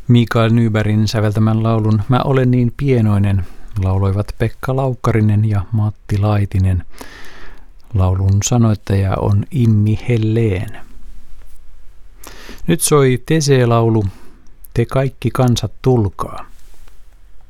Mikael Nybergin säveltämän laulun Mä olen niin pienoinen lauloivat Pekka Laukkarinen ja Matti Laitinen. Laulun sanoittaja on Immi Helleen. Nyt soi Tese-laulu Te kaikki kansat tulkaa.